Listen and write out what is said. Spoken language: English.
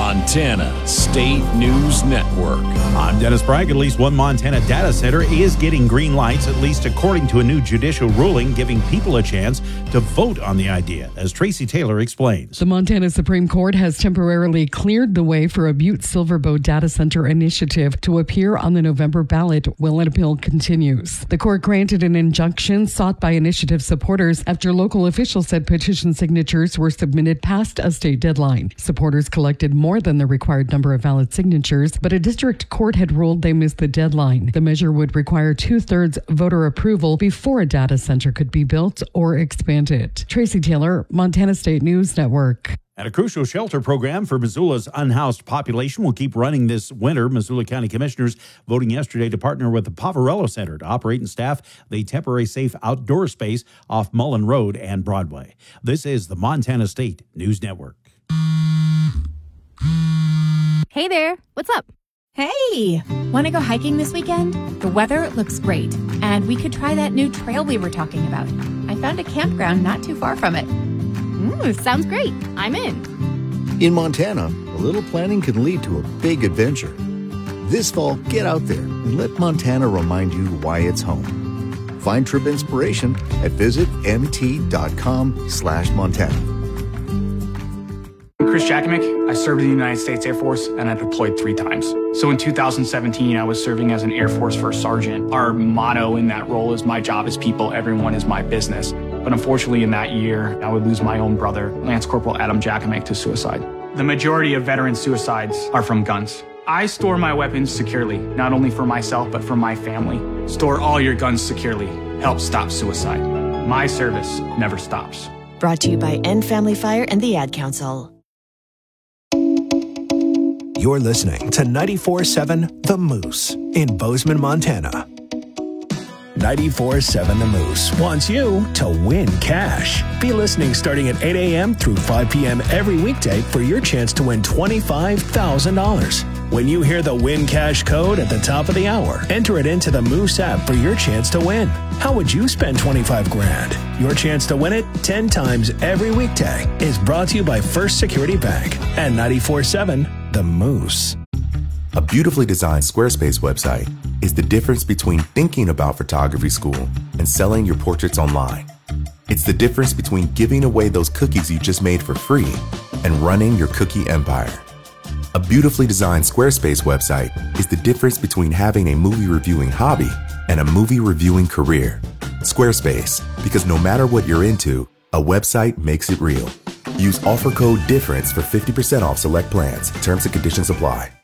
Montana State News Network. I'm Dennis Bragg. At least one Montana data center is getting green lights, at least according to a new judicial ruling, giving people a chance to vote on the idea, as Tracy Taylor explains. The Montana Supreme Court has temporarily cleared the way for a Butte Silverbow data center initiative to appear on the November ballot while an appeal continues. The court granted an injunction sought by initiative supporters after local officials said petition signatures were submitted past a state deadline. Supporters collected more than the required number of valid signatures, but a district court had ruled they missed the deadline. The measure would require 2/3 voter approval before a data center could be built or expanded. Tracy Taylor, Montana State News Network. And a crucial shelter program for Missoula's unhoused population will keep running this winter. Missoula County Commissioners voting yesterday to partner with the Poverello Center to operate and staff the temporary safe outdoor space off Mullen Road and Broadway. This is the Montana State News Network. Hey there, what's up? Hey, want to go hiking this weekend? The weather looks great, and we could try that new trail we were talking about. I found a campground not too far from it. Sounds great. I'm in. In Montana, a little planning can lead to a big adventure. This fall, get out there and let Montana remind you why it's home. Find trip inspiration at visitmt.com/Montana. I'm Chris Jakomick. I served in the United States Air Force and I deployed 3 times. So in 2017, I was serving as an Air Force First Sergeant. Our motto in that role is my job is people, everyone is my business. But unfortunately in that year, I would lose my own brother, Lance Corporal Adam Jakomick, to suicide. The majority of veteran suicides are from guns. I store my weapons securely, not only for myself, but for my family. Store all your guns securely. Help stop suicide. My service never stops. Brought to you by End Family Fire and the Ad Council. You're listening to 94.7 The Moose in Bozeman, Montana. 94.7 The Moose wants you to win cash. Be listening starting at 8 a.m. through 5 p.m. every weekday for your chance to win $25,000. When you hear the Win Cash code at the top of the hour, enter it into the Moose app for your chance to win. How would you spend $25,000? Your chance to win it 10 times every weekday is brought to you by First Security Bank and 94.7 The Moose. A beautifully designed Squarespace website is the difference between thinking about photography school and selling your portraits online. It's the difference between giving away those cookies you just made for free and running your cookie empire. A beautifully designed Squarespace website is the difference between having a movie reviewing hobby and a movie reviewing career. Squarespace, because no matter what you're into, a website makes it real. Use offer code DIFFERENCE for 50% off select plans. Terms and conditions apply.